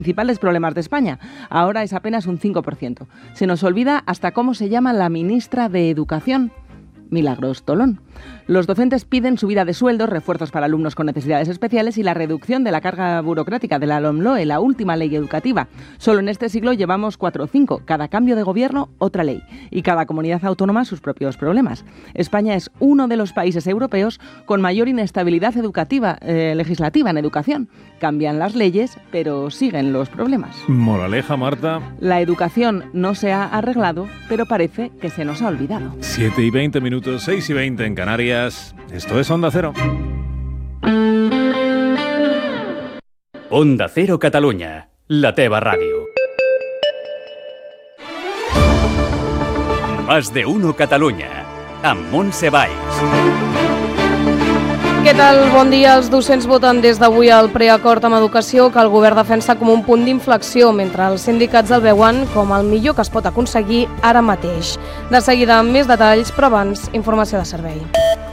Principales problemas de España. Ahora es apenas un 5%. Se nos olvida hasta cómo se llama la ministra de Educación, Milagros Tolón. Los docentes piden subida de sueldos, refuerzos para alumnos con necesidades especiales y la reducción de la carga burocrática de la LOMLOE, la última ley educativa. Solo en este siglo llevamos 4 o 5. Cada cambio de gobierno, otra ley. Y cada comunidad autónoma sus propios problemas. España es uno de los países europeos con mayor inestabilidad legislativa en educación. Cambian las leyes, pero siguen los problemas. Moraleja, Marta. La educación no se ha arreglado, pero parece que se nos ha olvidado. 7:20, 6:20 en Canarias. Esto es Onda Cero. Onda Cero Catalunya, la teva ràdio. Más de uno Catalunya, amb Montse Valls. Què tal? Bon dia. Els docents voten des d'avui el preacord amb educació que el govern defensa com un punt d'inflexió, mentre els sindicats el veuen com el millor que es pot aconseguir ara mateix. De seguida, amb més detalls, però abans, informació de servei.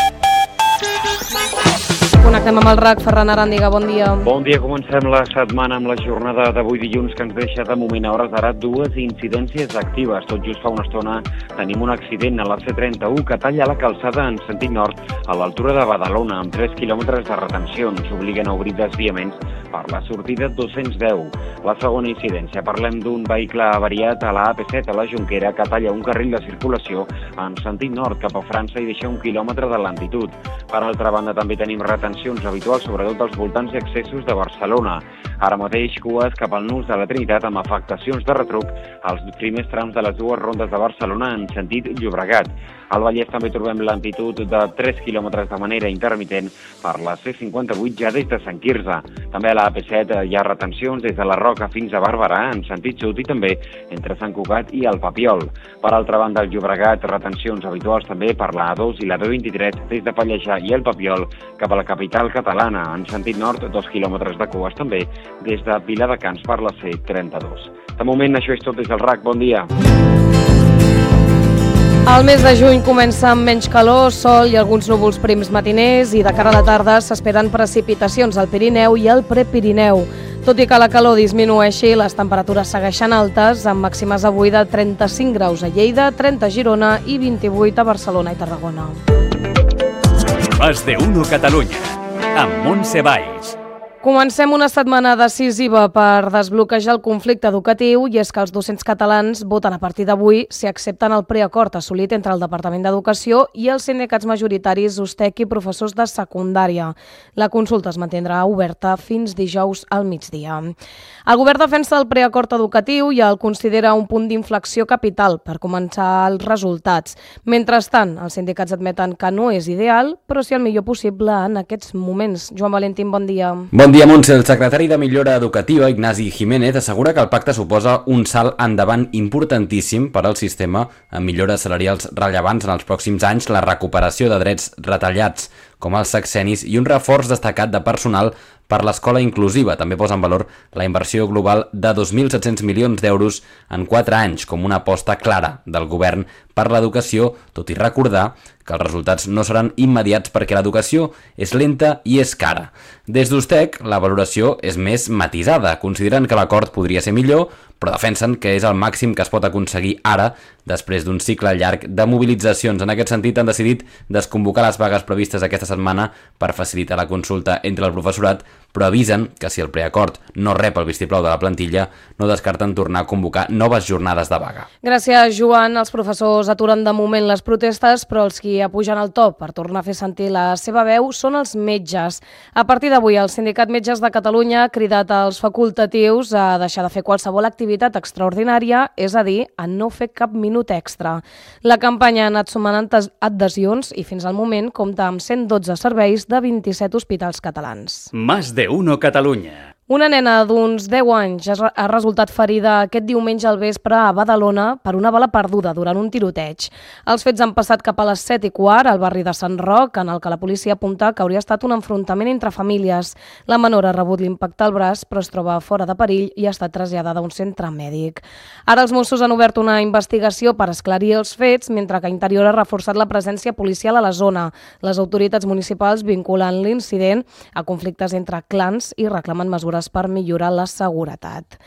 Connectem amb el RAC. Ferran Aràndiga, bon dia. Bon dia, comencem la setmana amb la jornada d'avui dilluns que ens deixa de moment a hores d'ara 2 incidències actives. Tot just fa una estona tenim un accident a la C31 que talla la calçada en sentit nord a l'altura de Badalona amb 3 quilòmetres de retencions. Obliguen a obrir desviaments per la sortida 210. La segona incidència, parlem d'un vehicle avariat a la AP7 a la Jonquera que talla un carril de circulació en sentit nord cap a França i deixa 1 quilòmetre de lentitud. Per altra banda, també tenim retencions habituals, sobretot als voltants i accessos de Barcelona. Ara mateix, cues cap al nus de la Trinitat amb afectacions de retruc als primers trams de les dues rondes de Barcelona en sentit Llobregat. Al Vallès també trobem lentitud de 3 quilòmetres de manera intermitent per la C58 ja des de Sant Quirze. També a la AP7 hi ha retencions des de la Roca fins a Barberà en sentit sud i també entre Sant Cugat i el Papiol. Per altra banda, al Llobregat, retencions habituals també per la A2 i la B23 des de Pallejà i el Papiol cap a la capital catalana. En sentit nord, 2 quilòmetres de cues també des de Viladecans per la C32. De moment, això és tot des del RAC. Bon dia. El mes de juny comença amb menys calor, sol i alguns núvols prims matiners i de cara a la tarda s'esperen precipitacions al Pirineu i al Prepirineu. Tot i que la calor disminueixi, les temperatures segueixen altes, amb màximes avui de 35 graus a Lleida, 30 a Girona i 28 a Barcelona i Tarragona. Más de uno Catalunya, amb Montse Valls. Comencem una setmana decisiva per desbloquejar el conflicte educatiu i és que els docents catalans voten a partir d'avui si accepten el preacord assolit entre el Departament d'Educació i els sindicats majoritaris USTEC i professors de secundària. La consulta es mantindrà oberta fins dijous al migdia. El govern defensa el preacord educatiu i el considera un punt d'inflexió capital per començar els resultats. Mentrestant, els sindicats admeten que no és ideal, però sí el millor possible en aquests moments. Joan Valentín, bon dia. Bon dia, Montse. El secretari de Millora Educativa, Ignasi Jiménez, assegura que el pacte suposa un salt endavant importantíssim per al sistema amb millores salarials rellevants en els pròxims anys, la recuperació de drets retallats com els sexennis i un reforç destacat de personal per l'escola inclusiva. També posa en valor la inversió global de 2.700 milions d'euros en 4 anys com una aposta clara del govern per l'educació, tot i recordar que els resultats no seran immediats perquè l'educació és lenta i és cara. Des d'USTEC, la valoració és més matisada. Consideren que l'acord podria ser millor, però defensen que és el màxim que es pot aconseguir ara, després d'un cicle llarg de mobilitzacions. En aquest sentit, han decidit desconvocar les vagues previstes aquesta setmana per facilitar la consulta entre el professorat, però avisen que si el preacord no rep el vistiplau de la plantilla, no descarten tornar a convocar noves jornades de vaga. Gràcies, Joan. Els professors aturen de moment les protestes, però els qui apugen el to per tornar a fer sentir la seva veu són els metges. A partir d'avui, el Sindicat Metges de Catalunya ha cridat als facultatius a deixar de fer qualsevol activitat extraordinària, és a dir, a no fer cap minut extra. La campanya ha anat sumant adhesions i fins al moment compta amb 112 serveis de 27 hospitals catalans. Más de uno Catalunya. Una nena d'uns 10 anys ha resultat ferida aquest diumenge al vespre a Badalona per una bala perduda durant un tiroteig. Els fets han passat cap a les 7:15 al barri de Sant Roc, en el que la policia apunta que hauria estat un enfrontament entre famílies. La menor ha rebut l'impacte al braç, però es troba fora de perill i ha estat traslladada a un centre mèdic. Ara els Mossos han obert una investigació per esclarir els fets, mentre que Interior ha reforçat la presència policial a la zona. Les autoritats municipals vinculen l'incident a conflictes entre clans i reclamen mesures mesures per millorar la seguretat.